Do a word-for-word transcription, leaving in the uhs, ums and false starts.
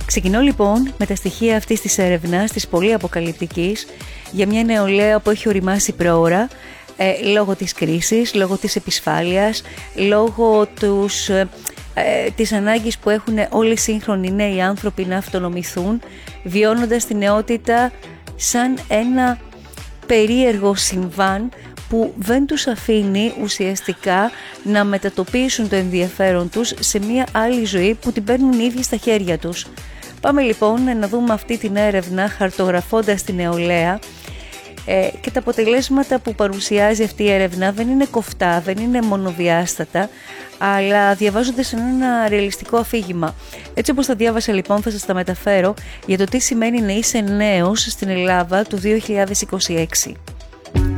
Ξεκινώ λοιπόν με τα στοιχεία αυτής της έρευνας, της πολύ αποκαλυπτικής, για μια νεολαία που έχει οριμάσει προώρα, ε, λόγω της κρίσης, λόγω της επισφάλειας, λόγω τους, ε, ε, της ανάγκης που έχουν όλοι οι σύγχρονοι νέοι άνθρωποι να αυτονομηθούν, βιώνοντας τη νεότητα σαν ένα περίεργο συμβάν που δεν τους αφήνει ουσιαστικά να μετατοπίσουν το ενδιαφέρον τους σε μια άλλη ζωή που την παίρνουν οι ίδιοι στα χέρια τους. Πάμε λοιπόν να δούμε αυτή την έρευνα χαρτογραφώντας την νεολαία, ε, και τα αποτελέσματα που παρουσιάζει αυτή η έρευνα δεν είναι κοφτά, δεν είναι μονοδιάστατα, αλλά διαβάζονται σε ένα ρεαλιστικό αφήγημα. Έτσι όπως τα διάβασα λοιπόν θα σας τα μεταφέρω για το τι σημαίνει να είσαι νέος στην Ελλάδα του δύο χιλιάδες είκοσι έξι.